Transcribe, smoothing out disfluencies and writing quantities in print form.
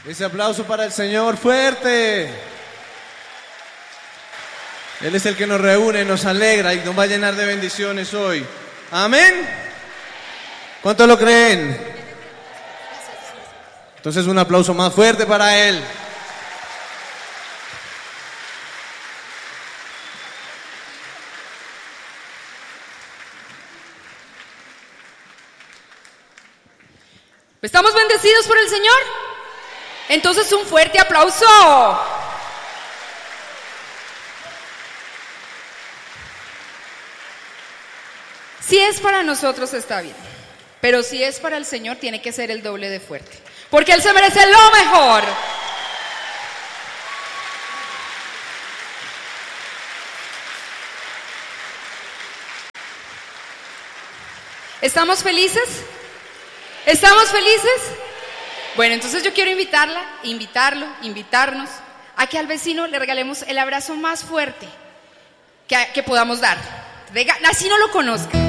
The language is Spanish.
Ese aplauso para el Señor, fuerte. Él es el que nos reúne, nos alegra y nos va a llenar de bendiciones hoy. Amén. ¿Cuántos lo creen? Entonces un aplauso más fuerte para Él. ¿Estamos bendecidos por el Señor? Entonces un fuerte aplauso. Si es para nosotros está bien, pero si es para el Señor tiene que ser el doble de fuerte, porque Él se merece lo mejor. ¿Estamos felices? ¿Estamos felices? Bueno, entonces yo quiero invitarnos a que al vecino le regalemos el abrazo más fuerte que podamos dar, así no lo conozca.